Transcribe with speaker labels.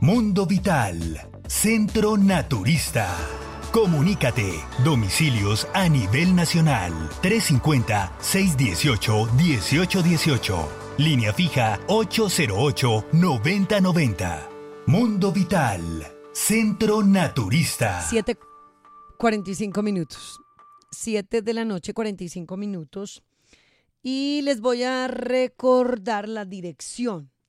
Speaker 1: Mundo Vital, Centro Naturista. Comunícate. Domicilios a nivel nacional. 350-618-1818. Línea fija 808-9090. Mundo Vital, Centro Naturista.
Speaker 2: 7:45 minutos. 7 de la noche, 45 minutos. Y les voy a recordar la dirección